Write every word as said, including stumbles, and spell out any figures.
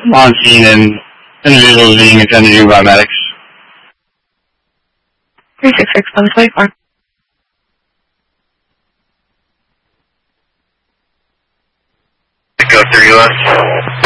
on scene and individuals being attended to by medics. three six six, one twenty-four. Go three left.